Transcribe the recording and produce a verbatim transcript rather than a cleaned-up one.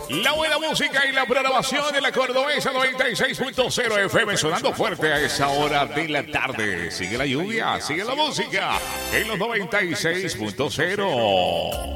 La buena música y la programación de la Cordobesa noventa y seis punto cero F M sonando fuerte a esa hora de la tarde. Sigue la lluvia, sigue la música en los noventa y seis punto cero.